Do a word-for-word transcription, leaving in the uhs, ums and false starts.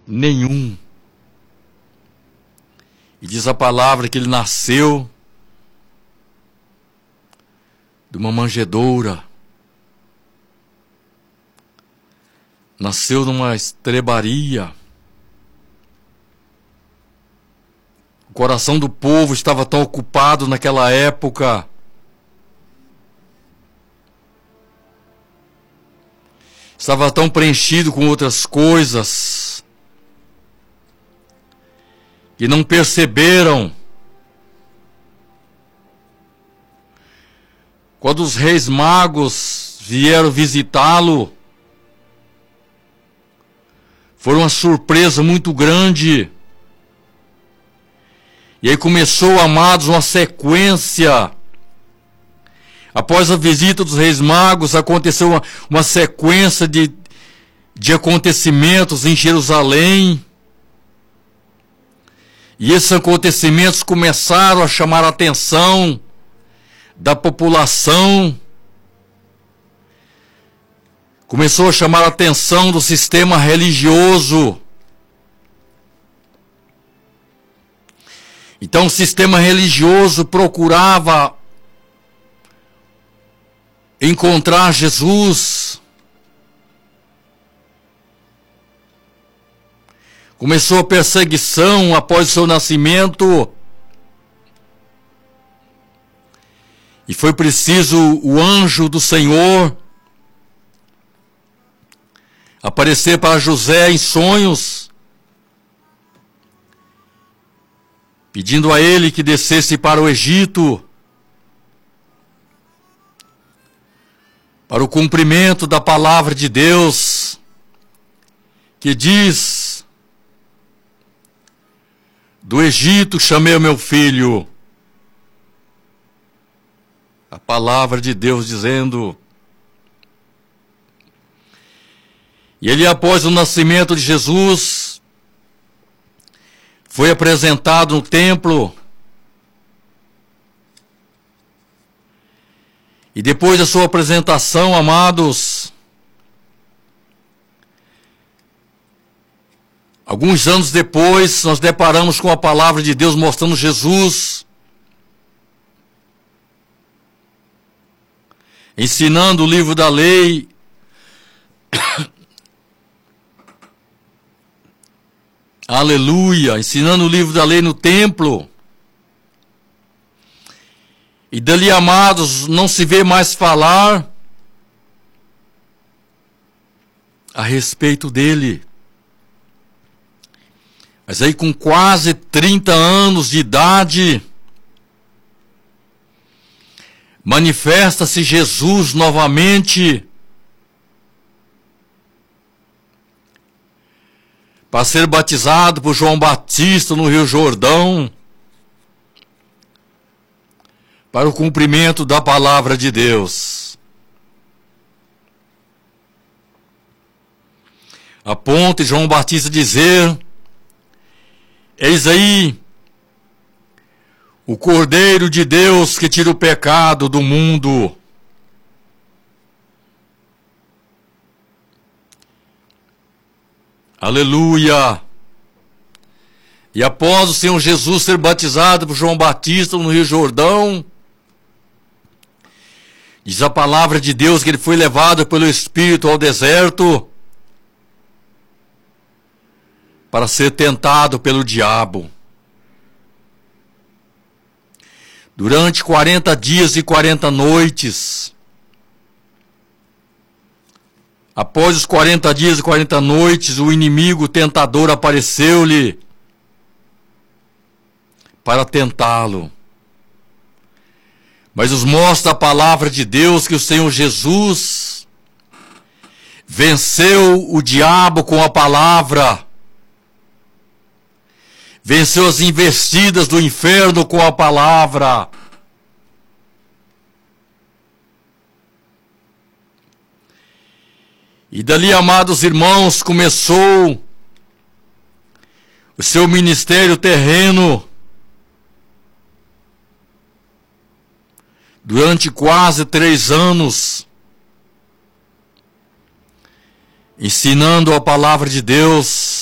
nenhum. E diz a palavra que ele nasceu de uma manjedoura, nasceu numa estrebaria. O coração do povo estava tão ocupado naquela época estava tão preenchido com outras coisas que não perceberam quando os reis magos vieram visitá-lo. Foi uma surpresa muito grande. E aí começou, amados, uma sequência. Após a visita dos reis magos, aconteceu uma, uma sequência de, de acontecimentos em Jerusalém. E esses acontecimentos começaram a chamar a atenção da população. Começou a chamar a atenção do sistema religioso. Então o sistema religioso procurava encontrar Jesus. Começou a perseguição após o seu nascimento. E foi preciso o anjo do Senhor aparecer para José em sonhos, pedindo a ele que descesse para o Egito, para o cumprimento da palavra de Deus, que diz: do Egito chamei o meu filho. A palavra de Deus dizendo. E ele, após o nascimento de Jesus, foi apresentado no templo. E depois da sua apresentação, amados, alguns anos depois, nós deparamos com a palavra de Deus mostrando Jesus ensinando o livro da lei, aleluia, ensinando o livro da lei no templo. E dali, amados, não se vê mais falar a respeito dele. Mas aí, com quase trinta anos de idade, manifesta-se Jesus novamente para ser batizado por João Batista no Rio Jordão, para o cumprimento da palavra de Deus. A ponto de João Batista dizer: eis aí o Cordeiro de Deus que tira o pecado do mundo. Aleluia! E após o Senhor Jesus ser batizado por João Batista no Rio Jordão, diz a palavra de Deus que ele foi levado pelo Espírito ao deserto para ser tentado pelo diabo. Durante quarenta dias e quarenta noites, após os quarenta dias e quarenta noites, o inimigo tentador apareceu-lhe para tentá-lo. Mas nos mostra a palavra de Deus que o Senhor Jesus venceu o diabo com a palavra, venceu as investidas do inferno com a palavra. E dali, amados irmãos, começou o seu ministério terreno. Durante quase três anos, ensinando a palavra de Deus,